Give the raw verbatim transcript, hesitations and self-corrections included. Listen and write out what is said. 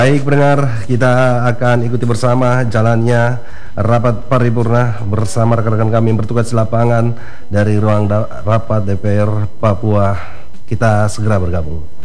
Baik pendengar, kita akan ikuti bersama jalannya rapat paripurna bersama rekan-rekan kami yang bertugas di lapangan dari ruang rapat D P R Papua. Kita segera bergabung.